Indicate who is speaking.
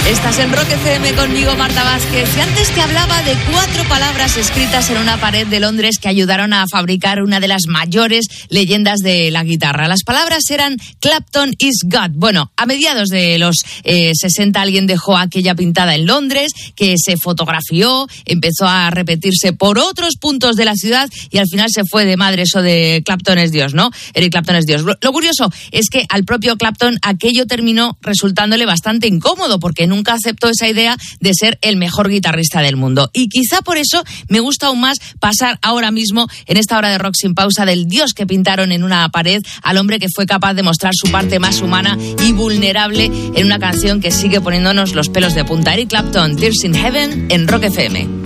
Speaker 1: Estás en Rock FM conmigo, Marta Vázquez, y antes te hablaba de 4 palabras escritas en una pared de Londres que ayudaron a fabricar una de las mayores leyendas de la guitarra. Las palabras eran Clapton is God. Bueno, a mediados de los 60 alguien dejó aquella pintada en Londres, que se fotografió, empezó a repetirse por otros puntos de la ciudad y al final se fue de madre eso de Clapton es Dios, ¿no? Eric Clapton es Dios. Lo curioso es que al propio Clapton aquello terminó resultándole bastante incómodo porque nunca aceptó esa idea de ser el mejor guitarrista del mundo. Y quizá por eso me gusta aún más pasar ahora mismo, en esta hora de rock sin pausa, del Dios que pintaron en una pared al hombre que fue capaz de mostrar su parte más humana y vulnerable en una canción que sigue poniéndonos los pelos de punta. Eric Clapton, Tears in Heaven, en Rock FM.